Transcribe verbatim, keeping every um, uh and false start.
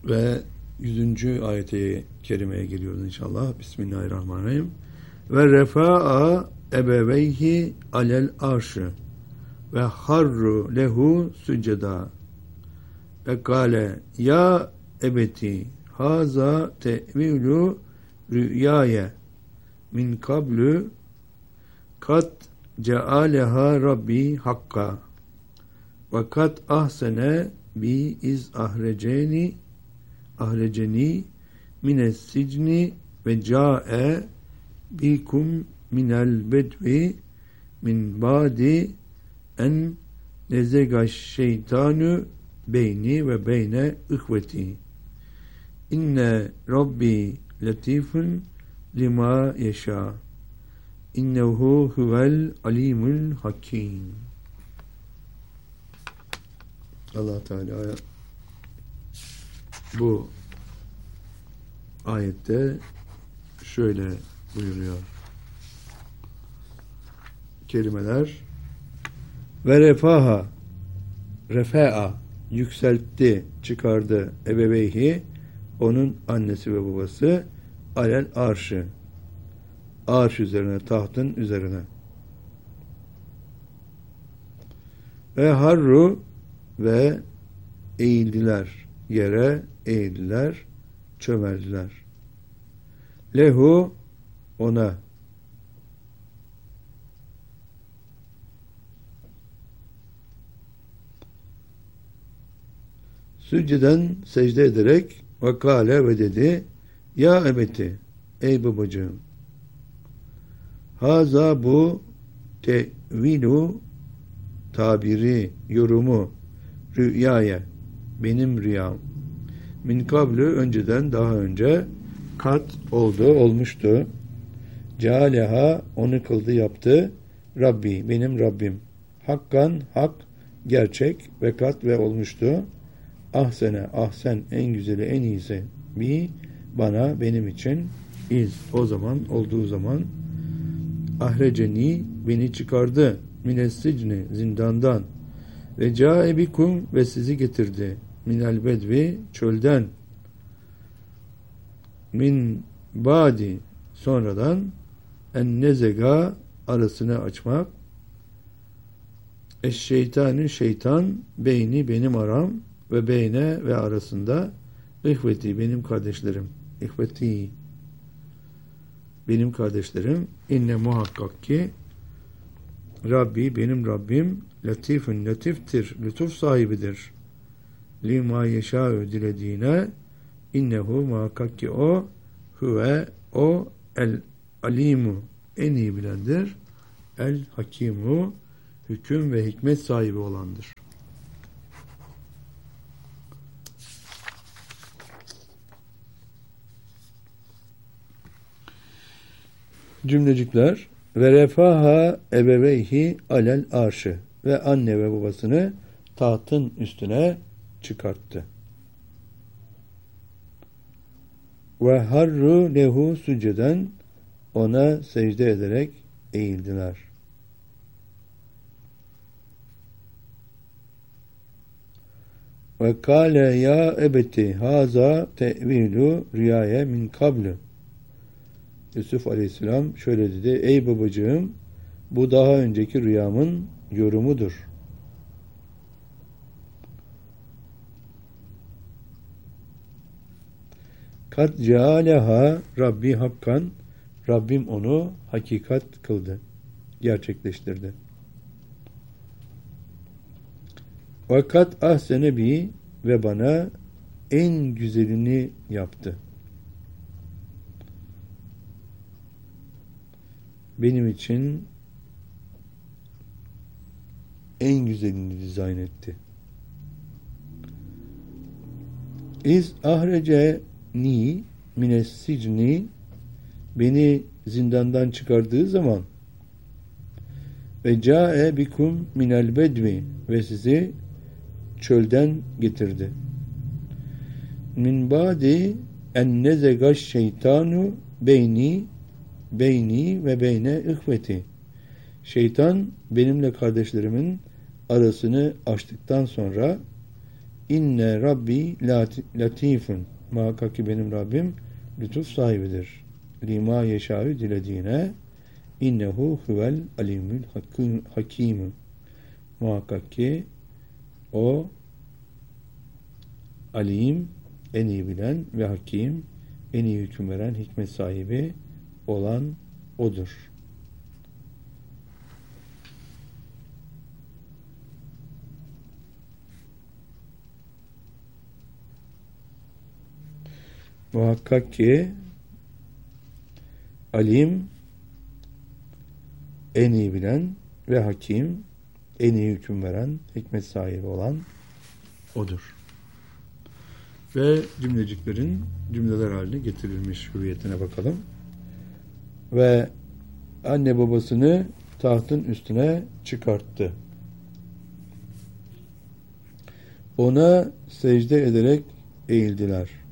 Ve yüzüncü ayete kerimeye geliyoruz inşallah. Bismillahirrahmanirrahim. Ve refa'a ebeveyhi alel arşı ve harru lehu süceda ve kâle ya ebeti haza te'vilu rüyaye min kablu kat cealeha rabbi hakka ve kat ahsene bi iz ahreceni ahreceni mines sicni ve ca'e bikum minel bedvi min ba'di en nezegaş şeytanu beyni ve beyne ihveti inne rabbi latifun lima yeşâ innehu huvel alimul hakim. Allah Teala bu ayette şöyle buyuruyor. Kelimeler ve refaha refa'a yükseltti, çıkardı ebeveyhi onun annesi ve babası alel arşı arş üzerine, tahtın üzerine ve harru ve eğildiler, yere eğildiler, çömeldiler. Lehu ona sücceden secde ederek vakale ve dedi ya ebeti ey babacığım haza bu tevilu tabiri, yorumu rüyaya benim rüyam min kablu önceden daha önce kat oldu, olmuştu. Cealeha onu kıldı, yaptı. Rabbi benim Rabbim. Hakkan hak, gerçek ve kat ve olmuştu. Ahsene ahsen en güzeli en iyisi bi bana benim için iz o zaman olduğu zaman ahreceni beni çıkardı minessicni zindandan ve cae bikum ve sizi getirdi minel bedvi çölden min badi sonradan en nezega arasını açmak eşşeytanı şeytan beyni benim aram ve beyne ve arasında ihveti benim kardeşlerim ihveti benim kardeşlerim inne muhakkak ki Rabbi benim Rabbim latifun latiftir lütuf sahibidir lima yeşâ'ü dilediğine innehu muhakkak ki o huve o el alimu en iyi bilendir el hakimu hüküm ve hikmet sahibi olandır. Cümlecikler ve refaha ebeveyhi alel arşı ve anne ve babasını tahtın üstüne çıkarttı. Ve harru lehu sücceden ona secde ederek eğildiler. Ve kâle ya ebeti haza te'vilu rüyaya min kablu. Yusuf Aleyhisselam şöyle dedi. Ey babacığım bu daha önceki rüyamın yorumudur. Kat cealeha Rabbi hakkan Rabbim onu hakikat kıldı. Gerçekleştirdi. Ve kat ahsene bi ve bana en güzelini yaptı. Benim için en güzelini dizayn etti. İz ahrece ni mines sicni beni zindandan çıkardığı zaman ve cae bikum minel bedvi ve sizi çölden getirdi. Min ba'di en nezegaş şeytanu beyni beyni ve beyne ihveti. Şeytan benimle kardeşlerimin arasını açtıktan sonra İnne Rabbi latifun. Muhakkak ki benim Rabbim lütuf sahibidir. Lima yeşâ'ü dilediğine innehu huvel alimül hakim. Muhakkak ki o alim, en iyi bilen ve hakim, en iyi hüküm veren, hikmet sahibi olan odur. Muhakkak ki alim, en iyi bilen ve hakim, en iyi hüküm veren, hikmet sahibi olan odur. Ve cümleciklerin cümleler haline getirilmiş hüviyetine bakalım. Ve anne babasını tahtın üstüne çıkarttı. Ona secde ederek eğildiler.